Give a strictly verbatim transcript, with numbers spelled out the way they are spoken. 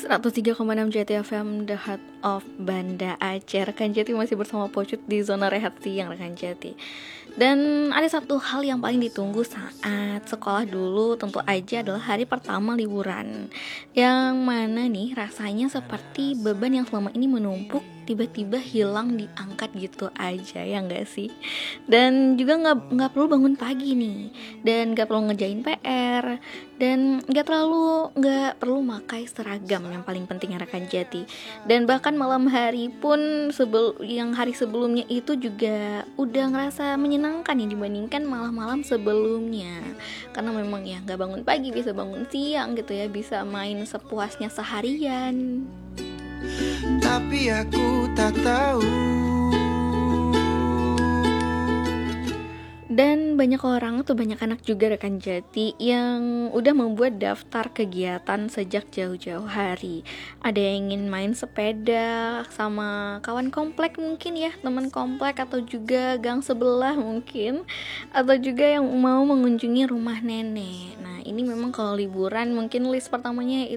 seratus tiga koma enam Jati F M, The Heart of Banda Aceh. Rekan Jati masih bersama Pocut di zona rehat siang Rekan Jati. Dan ada satu hal yang paling ditunggu saat sekolah dulu, tentu aja adalah hari pertama liburan. Yang mana nih rasanya seperti beban yang selama ini menumpuk tiba-tiba hilang diangkat gitu aja, ya nggak sih? Dan juga nggak nggak perlu bangun pagi nih, dan nggak perlu ngerjain P R, dan nggak terlalu nggak perlu pakai seragam yang paling penting ya Rekan Jati. Dan bahkan malam hari pun sebel yang hari sebelumnya itu juga udah ngerasa menyenangkan ya dibandingkan malam-malam sebelumnya, karena memang ya nggak bangun pagi, bisa bangun siang gitu ya, bisa main sepuasnya seharian. Tapi aku tak tahu. Dan banyak orang tuh, banyak anak juga Rekan Jati yang udah membuat daftar kegiatan sejak jauh-jauh hari. Ada yang ingin main sepeda sama kawan komplek mungkin ya, teman komplek atau juga gang sebelah mungkin, atau juga yang mau mengunjungi rumah nenek. Nah ini memang kalau liburan mungkin list pertamanya